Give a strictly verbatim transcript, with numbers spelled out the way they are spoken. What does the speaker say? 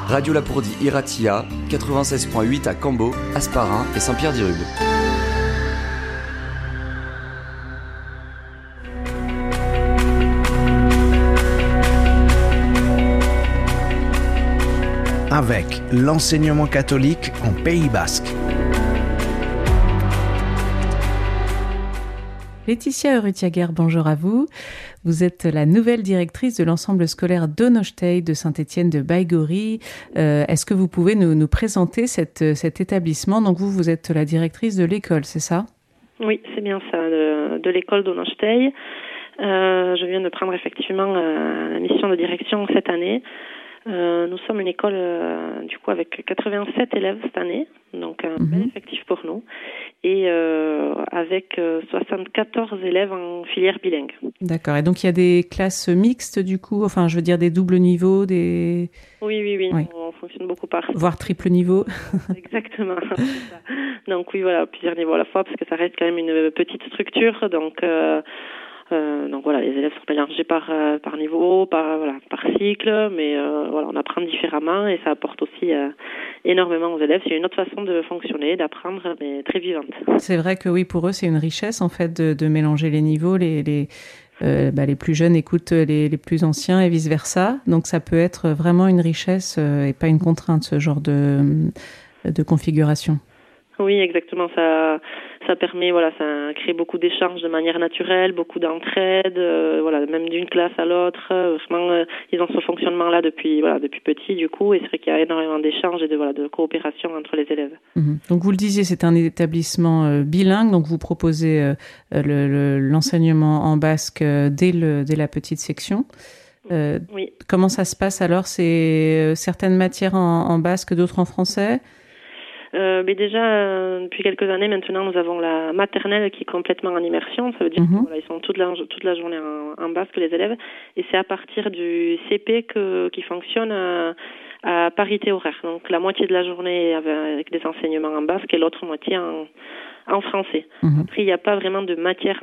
Radio Lapourdie Iratia, quatre-vingt-seize virgule huit à Cambo, Hasparren et Saint-Pierre-d'Irube. Avec l'enseignement catholique en Pays Basque. Laetitia Urrutiaguer, bonjour à vous. Vous êtes la nouvelle directrice de l'ensemble scolaire Donosthei de Saint-Étienne de Baïgorry. Euh, est-ce que vous pouvez nous, nous présenter cette, cet établissement? Donc vous, vous êtes la directrice de l'école, c'est ça? Oui, c'est bien ça, de, de l'école Donosthei. Euh, je viens de prendre effectivement euh, la mission de direction cette année. Euh, nous sommes une école euh, du coup avec quatre-vingt-sept élèves cette année, donc un mmh. bel effectif pour nous, et euh, avec euh, soixante-quatorze élèves en filière bilingue. D'accord, et donc il y a des classes mixtes du coup, enfin je veux dire des doubles niveaux, des... Oui, oui, oui, oui. On fonctionne beaucoup par... Voire triple niveau. Exactement, c'est ça. Donc oui, voilà, plusieurs niveaux à la fois, parce que ça reste quand même une petite structure, donc... Euh, Euh, donc voilà, les élèves sont mélangés par euh, par niveau, par voilà, par cycle, mais euh, voilà, on apprend différemment et ça apporte aussi euh, énormément aux élèves. C'est une autre façon de fonctionner, d'apprendre, mais très vivante. C'est vrai que oui, pour eux, c'est une richesse en fait de, de mélanger les niveaux. Les les euh, bah, les plus jeunes écoutent les les plus anciens et vice versa. Donc ça peut être vraiment une richesse euh, et pas une contrainte, ce genre de de configuration. Oui, exactement. Ça, ça permet, voilà, ça crée beaucoup d'échanges de manière naturelle, beaucoup d'entraide, euh, voilà, même d'une classe à l'autre. Euh, vraiment, euh, ils ont ce fonctionnement-là depuis, voilà, depuis petit, du coup, et c'est vrai qu'il y a énormément d'échanges et de, voilà, de coopération entre les élèves. Mmh. Donc, vous le disiez, c'est un établissement euh, bilingue, donc vous proposez euh, le, le, l'enseignement en basque euh, dès le, dès la petite section. Euh, oui. Comment ça se passe alors? C'est euh, certaines matières en, en basque, d'autres en français? Euh, mais déjà, euh, depuis quelques années maintenant, nous avons la maternelle qui est complètement en immersion. Ça veut dire mmh. qu'ils voilà, sont toute la, toute la journée en, en basque, les élèves. Et c'est à partir du C P que, qui fonctionne à, à parité horaire. Donc la moitié de la journée avec des enseignements en basque et l'autre moitié en, en français. Mmh. Après, il n'y a pas vraiment de matière